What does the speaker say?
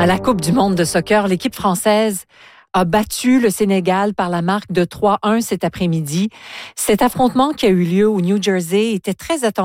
À la Coupe du monde de soccer, l'équipe française a battu le Sénégal par la marque de 3-1 cet après-midi. Cet affrontement qui a eu lieu au New Jersey était très attendu